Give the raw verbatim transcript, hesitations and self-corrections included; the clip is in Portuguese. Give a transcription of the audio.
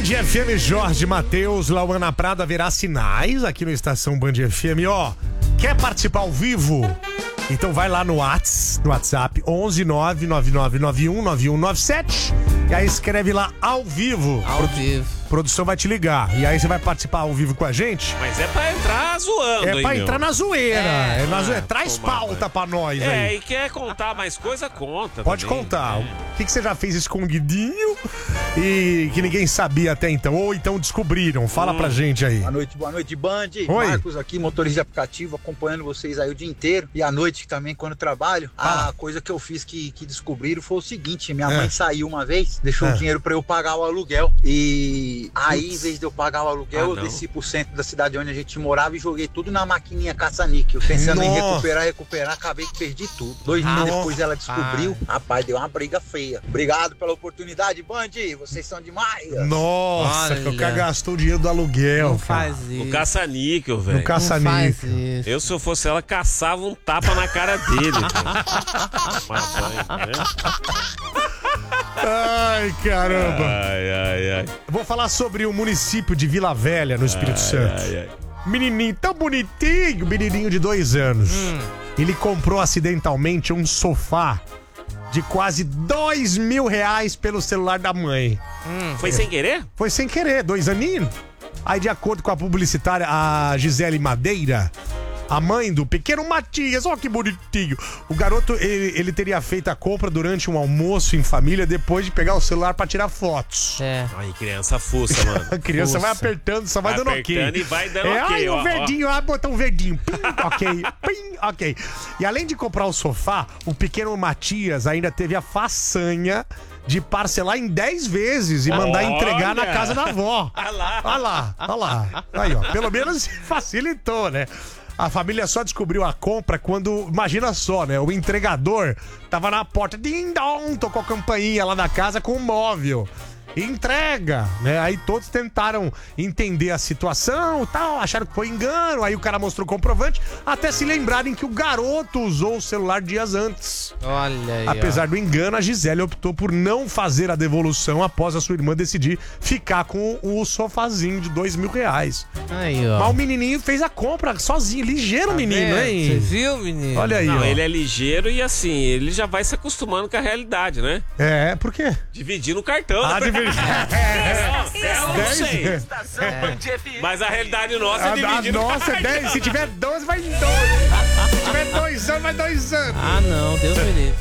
F M, Jorge Mateus, Lauana Prado, haverá sinais aqui no Estação Band F M, ó. Quer participar ao vivo? Então vai lá no Whats, no WhatsApp onze nove nove nove nove um nove um nove sete e aí escreve lá ao vivo. Ao Pro... vivo. A produção vai te ligar e aí você vai participar ao vivo com a gente. Mas é pra entrar zoando, É hein, pra meu? entrar na zoeira. É, é na ah, zoeira. Traz toma, pauta vai. pra nós É, aí. e quer contar mais coisa, conta. Pode também. contar. É. O que, que você já fez escondidinho e que ninguém sabia até então? Ou então descobriram? Fala Hum. pra gente aí. Boa noite, boa noite, Band. Oi. Marcos aqui, motorista de aplicativo, acompanhando vocês aí o dia inteiro. E à noite também, quando trabalho. Fala. A coisa que eu fiz que, que descobriram foi o seguinte: minha É. mãe saiu uma vez, deixou É. o dinheiro pra eu pagar o aluguel. E aí, em vez de eu pagar o aluguel, Ah, eu não. desci pro centro da cidade onde a gente morava e joguei tudo na maquininha caça-níquel. Pensando em Nossa. recuperar, recuperar, acabei que perdi tudo. Dois Ah, dias nossa. depois ela descobriu. Rapaz, deu uma briga feia. Obrigado pela oportunidade, Band. Vocês são demais. Nossa, Olha. que o cara gastou o dinheiro do aluguel. Não cara. faz isso. No caça-níquel, No velho. Não faz caça-níquel. isso. Eu, se eu fosse ela, caçava um tapa na cara dele. velho. Tomar banho, né? Ai, caramba. Ai, ai, ai. Vou falar sobre o município de Vila Velha, no Espírito Santo. Ai, ai. Menininho tão bonitinho, menininho de dois anos. Hum. Ele comprou acidentalmente um sofá de quase dois mil reais pelo celular da mãe. Foi sem querer? Foi sem querer, dois aninhos. Aí, de acordo com a publicitária, a Gisele Madeira, a mãe do pequeno Matias, ó que bonitinho. O garoto, ele, ele teria feito a compra durante um almoço em família, depois de pegar o celular pra tirar fotos. É. Ai, criança fuça, mano. A criança Nossa. vai apertando, só vai, Vai dando apertando ok. e vai dando é, ok, Ai, ó, o verdinho, ah, botou um verdinho. Pim, ok, pim, ok. E além de comprar o sofá, o pequeno Matias ainda teve a façanha de parcelar em dez vezes e mandar Olha! entregar na casa da avó. Ah lá. Olha lá, olha lá. Aí, ó, pelo menos facilitou, né? A família só descobriu a compra quando, imagina só, né? O entregador tava na porta, ding dong, tocou a campainha lá da casa com o móvel. Entrega, né? Aí todos tentaram entender a situação e tal, acharam que foi engano, aí o cara mostrou o comprovante, até se lembrarem que o garoto usou o celular dias antes. Olha aí. Apesar do engano, a Gisele optou por não fazer a devolução após a sua irmã decidir ficar com o sofazinho de dois mil reais. Ó. Aí, ó. Mas o menininho fez a compra sozinho, ligeiro Tá menino, vendo? Você hein? viu, menino? Olha aí, Não, ó. ele é ligeiro e assim, ele já vai se acostumando com a realidade, né? É, por quê? Dividir no cartão. Ah, de verdade. Eu não dez? sei. Mas a realidade nossa é A, a dividir no nossa é cartão. dez, se tiver doze, vai em doze. Se tiver dois anos, vai dois anos. Ah, não. Deus me livre.